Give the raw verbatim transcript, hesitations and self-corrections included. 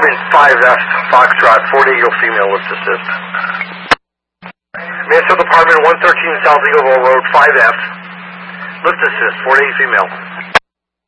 Carbon five F, Foxtrot, Fort Eagle female, lift assist. Minnesota Department one thirteen South Eagleville Road, five F, lift assist, Fort Eagle female.